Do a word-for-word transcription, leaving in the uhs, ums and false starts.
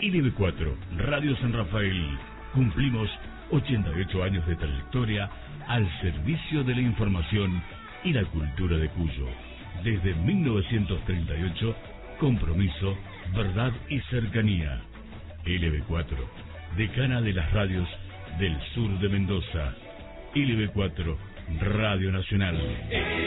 L B cuatro, Radio San Rafael. Cumplimos ochenta y ocho años de trayectoria al servicio de la información y la cultura de Cuyo. Desde mil novecientos treinta y ocho, compromiso, verdad y cercanía. L B cuatro, decana de las radios del sur de Mendoza. L B cuatro, Radio Nacional.